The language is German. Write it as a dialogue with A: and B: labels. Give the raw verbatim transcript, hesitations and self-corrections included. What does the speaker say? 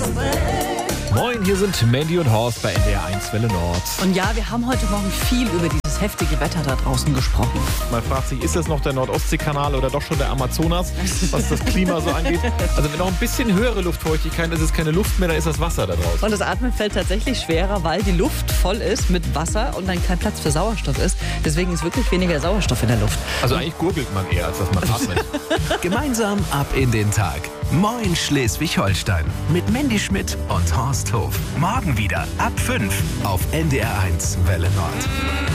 A: Moin, hier sind Mandy und Horst bei N D R eins Welle Nord.
B: Und ja, wir haben heute Morgen viel über dieses heftige Wetter da draußen gesprochen.
A: Man fragt sich, ist das noch der Nord-Ostsee-Kanal oder doch schon der Amazonas, was das Klima so angeht? Also wenn noch ein bisschen höhere Luftfeuchtigkeit ist, ist keine Luft mehr, dann ist das Wasser da draußen.
B: Und das Atmen fällt tatsächlich schwerer, weil die Luft voll ist mit Wasser und dann kein Platz für Sauerstoff ist. Deswegen ist wirklich weniger Sauerstoff in der Luft.
A: Also eigentlich gurgelt man eher, als dass man atmet.
C: Gemeinsam ab in den Tag. Moin Schleswig-Holstein mit Mandy Schmidt und Horst Hof. Morgen wieder ab fünf auf N D R eins Welle Nord.